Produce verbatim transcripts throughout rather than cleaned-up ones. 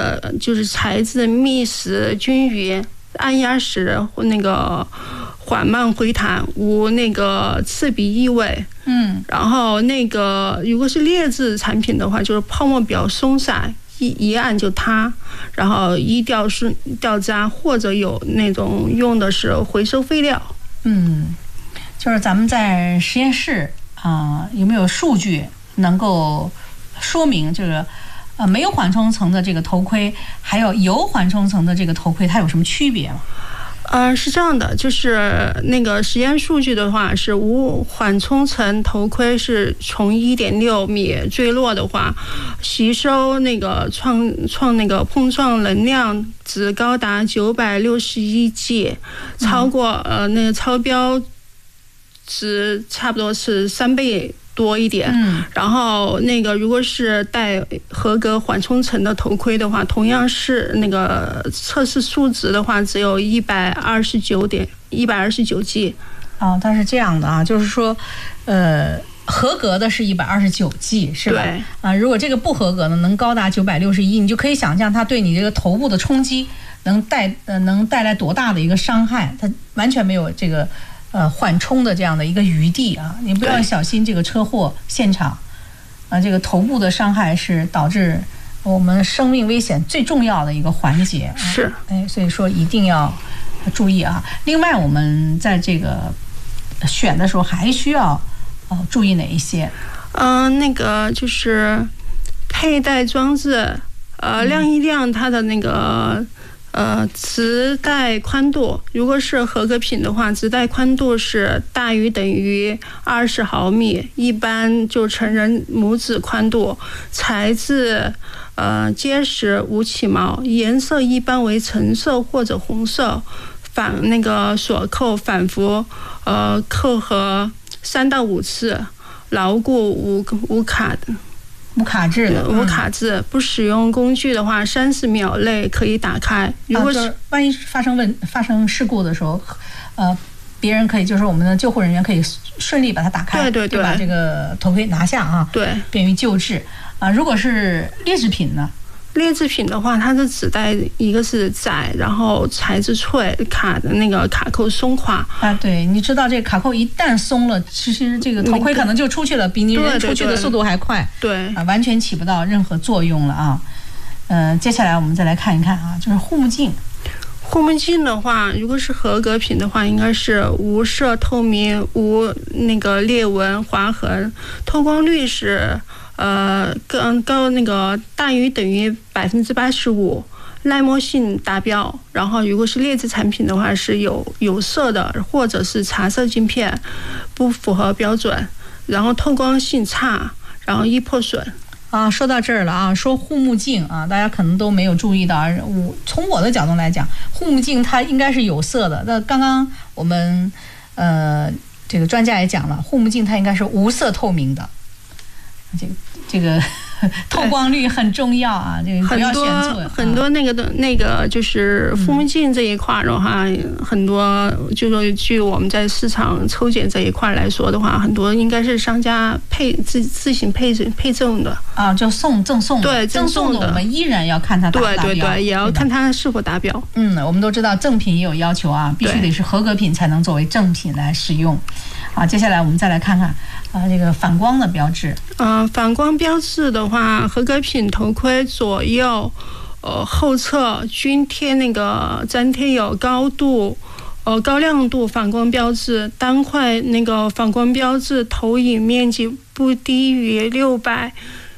个就是材质密实均匀，按压时那个缓慢回弹，无那个刺鼻异味。嗯，然后那个如果是劣质产品的话，就是泡沫比较松散，一一按就塌，然后易掉是掉渣，或者有那种用的是回收废料。 嗯，就是咱们在实验室啊、呃，有没有数据能够说明这个呃没有缓冲层的这个头盔，还有有缓冲层的这个头盔，它有什么区别吗？ 呃，是这样的，就是那个实验数据的话，是无缓冲层头盔是从一点六米坠落的话，吸收那个创创那个碰撞能量值高达九百六十一 G， 超过呃那个超标值差不多是三倍多一点。嗯，然后那个如果是戴合格缓冲层的头盔的话，同样是那个测试数值的话，只有一百二十九点一百二十九 G。 哦，它是这样的啊，就是说，呃，合格的是一百二十九 G 是吧？ 对啊，如果这个不合格呢，能高达九百六十一，你就可以想象它对你这个头部的冲击能带呃能带来多大的一个伤害，它完全没有这个。呃，缓冲的这样的一个余地啊，你不要小心这个车祸现场，啊，这个头部的伤害是导致我们生命危险最重要的一个环节。 是， 哎，所以说一定要注意啊。另外，我们在这个选的时候还需要呃注意哪一些？ 嗯、呃，那个就是佩戴装置，呃，量一量它的那个。呃，直带宽度，如果是合格品的话，直带宽度是大于等于二十毫米，一般就成人拇指宽度。材质呃结实无起毛，颜色一般为橙色或者红色。反那个锁扣反复呃扣合三到五次，牢固无无卡的。 无卡制的， 无卡制，不使用工具的话，三十秒内可以打开。如果是、 啊、万一发生问发生事故的时候，呃，别人可以就是我们的救护人员可以顺利把它打开， 对对对， 把这个头盔拿下啊， 对， 便于救治啊。如果是劣质品呢？ 劣质品的话，它是只带一个是窄，然后材质脆，卡的那个卡扣松垮啊。对，你知道这个卡扣一旦松了，其实这个头盔可能就出去了，比你人出去的速度还快。 对啊，完全起不到任何作用了啊。嗯、呃，接下来我们再来看一看啊，就是护目镜。 护目镜的话，如果是合格品的话，应该是无色透明，无那个裂纹划痕，透光率是。呃，高高那个大于等于百分之八十五，耐磨性达标。然后，如果是劣质产品的话，是有有色的或者是茶色镜片，不符合标准。然后透光性差，然后易破损。 啊，说到这儿了啊，说护目镜啊，大家可能都没有注意到。我从我的角度来讲，护目镜它应该是有色的。那刚刚我们呃这个专家也讲了，护目镜它应该是无色透明的。这个这个透光率很重要啊，这个不要选错。 很多那个的那个就是护目镜这一块的话，嗯、很多就是据我们在市场抽检这一块来说的话，很多应该是商家配自自行配配赠的啊，就送赠送的。 对， 赠送的我们依然要看它达不达标， 对对对，也要看它是否达标。 嗯，我们都知道赠品也有要求啊，必须得是合格品才能作为正品来使用。啊，接下来我们再来看看啊，这个反光的标志。 嗯、呃，反光标志的话，合格品头盔左右、呃后侧均贴那个粘贴有高度、呃高亮度反光标志，单块那个反光标志投影面积不低于六百，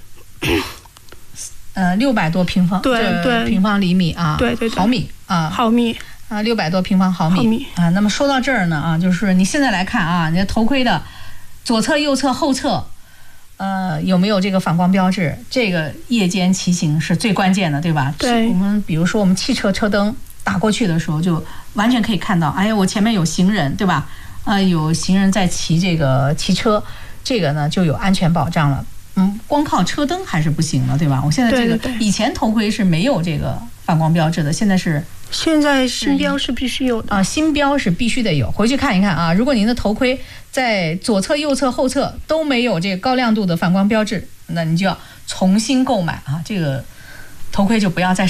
呃六百多平方对对平方厘米啊， 对对对毫米啊毫米。 啊，六百多平方毫米, 毫米啊。那么说到这儿呢，啊，就是你现在来看啊，你的头盔的左侧、右侧、后侧，呃，有没有这个反光标志？这个夜间骑行是最关键的，对吧？ 对。 我们比如说我们汽车车灯打过去的时候，就完全可以看到，哎呀，我前面有行人，对吧？啊、呃，有行人在骑这个骑车，这个呢就有安全保障了。嗯，光靠车灯还是不行的，对吧？我现在这个对对对， 以前头盔是没有这个反光标志的，现在是。 现在新标是必须有的啊，新标是必须得有，回去看一看啊。如果您的头盔在左侧、右侧、后侧都没有这个高亮度的反光标志，那你就要重新购买啊，这个头盔就不要再